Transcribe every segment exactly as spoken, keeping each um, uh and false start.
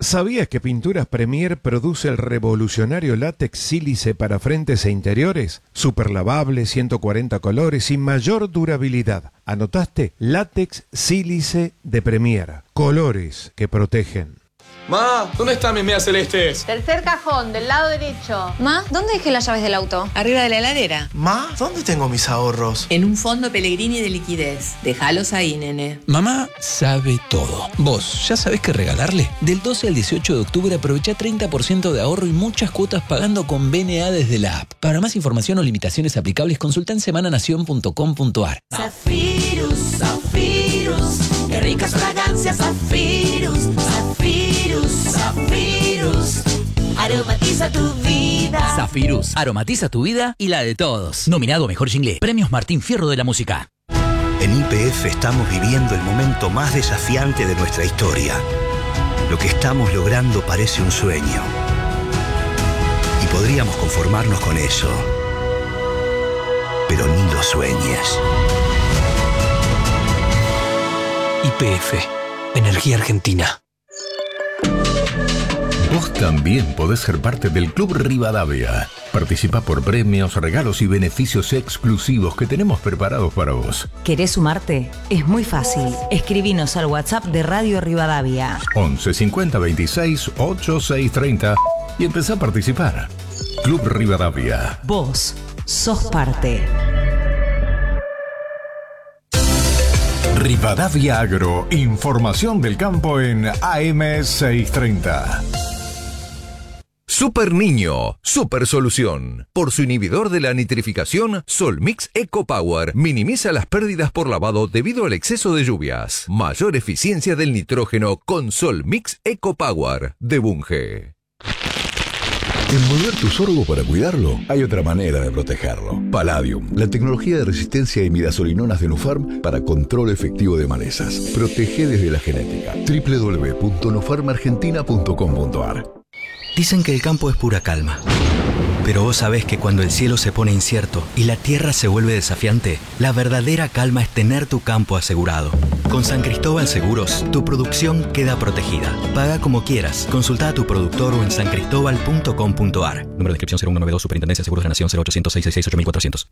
¿Sabías que Pinturas Premier produce el revolucionario látex sílice para frentes e interiores? Super lavable, ciento cuarenta colores y mayor durabilidad. ¿Anotaste? Látex sílice de Premier. Colores que protegen. Ma, ¿dónde están mis medias celestes? Tercer cajón, del lado derecho. Ma, ¿dónde dejé las llaves del auto? Arriba de la heladera. Ma, ¿dónde tengo mis ahorros? En un fondo Pellegrini de liquidez. Déjalos ahí, nene. Mamá sabe todo. ¿Vos ya sabés qué regalarle? Del doce al dieciocho de octubre aprovecha treinta por ciento de ahorro y muchas cuotas pagando con B N A desde la app. Para más información o limitaciones aplicables, consulta en semana nación punto com punto a r. Zafirus, Zafirus, qué ricas fragancias, Zafirus, Zafirus, Zafirus, aromatiza tu vida. Zafirus, aromatiza tu vida y la de todos. Nominado Mejor Jingle, Premios Martín Fierro de la Música. En Y P F estamos viviendo el momento más desafiante de nuestra historia. Lo que estamos logrando parece un sueño. Y podríamos conformarnos con eso. Pero ni lo sueñes. Y P F, Energía Argentina. Vos también podés ser parte del Club Rivadavia. Participa por premios, regalos y beneficios exclusivos que tenemos preparados para vos. ¿Querés sumarte? Es muy fácil. Escribinos al WhatsApp de Radio Rivadavia. once cincuenta veintiséis ochenta y seis treinta y empezá a participar. Club Rivadavia. Vos sos parte. Rivadavia Agro, información del campo en A M seiscientos treinta. Super Niño, super solución. Por su inhibidor de la nitrificación, Solmix Eco Power minimiza las pérdidas por lavado debido al exceso de lluvias. Mayor eficiencia del nitrógeno con Solmix Eco Power de Bunge. Envolver tu sorgo para cuidarlo, hay otra manera de protegerlo. Palladium, la tecnología de resistencia a imidazolinonas de Nufarm para control efectivo de malezas. Protege desde la genética. doble u doble u doble u punto nufarm argentina punto com punto a r. Dicen que el campo es pura calma. Pero vos sabés que cuando el cielo se pone incierto y la tierra se vuelve desafiante, la verdadera calma es tener tu campo asegurado. Con San Cristóbal Seguros, tu producción queda protegida. Paga como quieras. Consulta a tu productor o en san cristóbal punto com punto a r. Número de inscripción cero uno noventa y dos, Superintendencia de Seguros de la Nación, cero ochocientos seiscientos sesenta y seis, ocho mil cuatrocientos.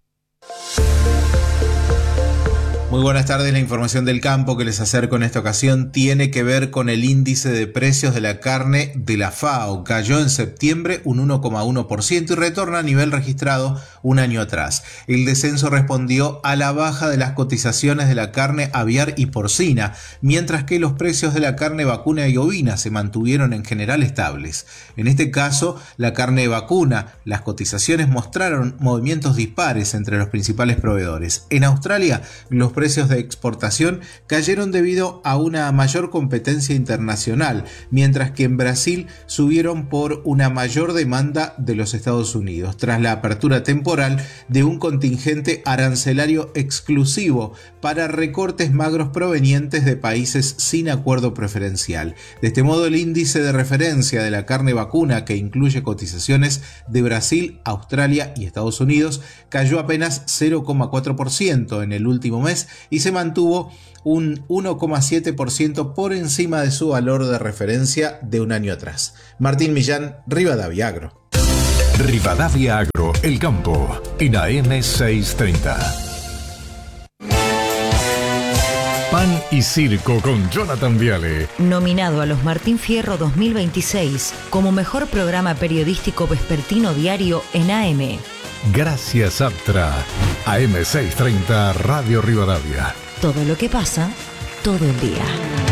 Muy buenas tardes. La información del campo que les acerco en esta ocasión tiene que ver con el índice de precios de la carne de la FAO. Cayó en septiembre un uno coma uno por ciento y retorna a nivel registrado un año atrás. El descenso respondió a la baja de las cotizaciones de la carne aviar y porcina, mientras que los precios de la carne vacuna y ovina se mantuvieron en general estables. En este caso, la carne vacuna, las cotizaciones mostraron movimientos dispares entre los principales proveedores. En Australia, los precios de exportación cayeron debido a una mayor competencia internacional, mientras que en Brasil subieron por una mayor demanda de los Estados Unidos, tras la apertura temporal de un contingente arancelario exclusivo para recortes magros provenientes de países sin acuerdo preferencial. De este modo, el índice de referencia de la carne vacuna, que incluye cotizaciones de Brasil, Australia y Estados Unidos, cayó apenas cero coma cuatro por ciento en el último mes y se mantuvo un uno coma siete por ciento por encima de su valor de referencia de un año atrás. Martín Millán, Rivadavia Agro. Rivadavia Agro, el campo, en A M seiscientos treinta. Pan y Circo con Jonathan Viale. Nominado a los Martín Fierro dos mil veintiséis como mejor programa periodístico vespertino diario en A M. Gracias, Aptra. A M seiscientos treinta, Radio Rivadavia. Todo lo que pasa, todo el día.